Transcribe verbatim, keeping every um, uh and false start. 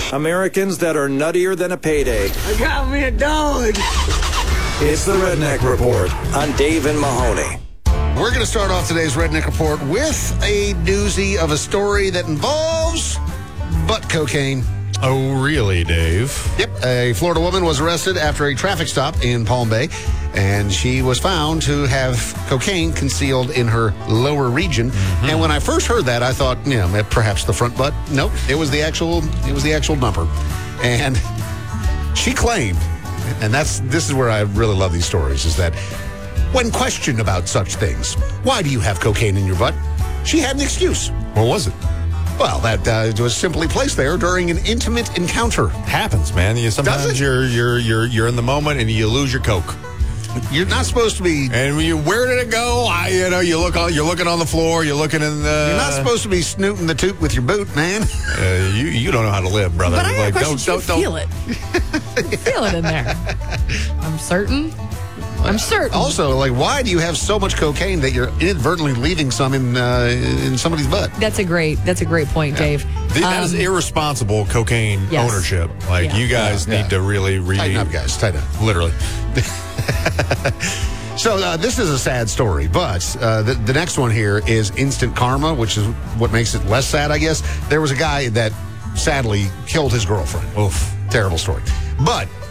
Americans that are nuttier than a payday. I got me a dog. It's the Redneck Report on Dave and Mahoney. We're going to start off today's Redneck Report with a doozy of a story that involves butt cocaine. Oh, really, Dave? Yep. A Florida woman was arrested after a traffic stop in Palm Bay, and she was found to have cocaine concealed in her lower region. Mm-hmm. And when I first heard that, I thought, you know, perhaps the front butt. Nope. It was the actual, it was the actual number. And she claimed, and that's this is where I really love these stories, is that when questioned about such things, why do you have cocaine in your butt? She had an excuse. What was it? Well, that uh, was simply placed there during an intimate encounter. Happens, man. You, sometimes you're you're you're you're in the moment and you lose your coke. You're not supposed to be. And you, where did it go? I, you know, you look on. You're looking on the floor. You're looking in the. You're not supposed to be snooting the toot with your boot, man. Uh, you you don't know how to live, brother. But I have like, a question. Don't, don't, feel don't. it. You feel it in there. I'm certain. I'm certain. Also, like, why do you have so much cocaine that you're inadvertently leaving some in uh, in somebody's butt? That's a great. That's a great point, yeah. Dave. The, that um, is irresponsible cocaine yes. ownership. Like yeah. you guys yeah, need yeah. to really, really tighten up, guys. Tighten up. Literally. So uh, this is a sad story, but uh, the, the next one here is instant karma, which is what makes it less sad, I guess. There was a guy that sadly killed his girlfriend. Oof, terrible story. But